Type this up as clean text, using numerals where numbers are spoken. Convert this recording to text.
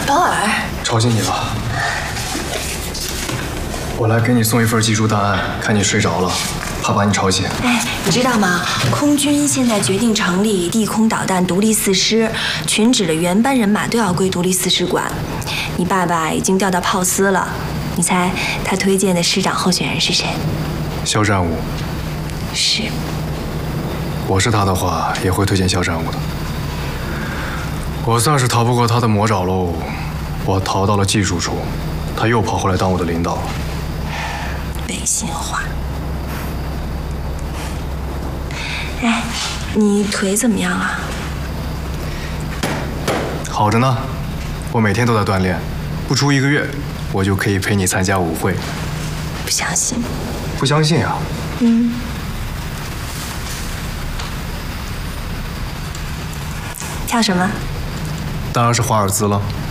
宝儿， 吵醒你了。我来给你送一份技术档案，看你睡着了，怕把你吵醒。 哎，你知道吗？空军现在决定成立地空导弹独立四师，群指的原班人马都要归独立四师管。你爸爸已经调到炮司了，你猜他推荐的师长候选人是谁？ 肖战武。 是。 我是他的话，也会推荐肖战武的。我算是逃不过他的魔爪喽。我逃到了技术处，他又跑回来当我的领导了。 违心话。哎，你腿怎么样啊？ 好着呢，我每天都在锻炼，不出1个月，我就可以陪你参加舞会。 不相信？ 不相信啊？ 跳什么？ 当然是华尔兹了。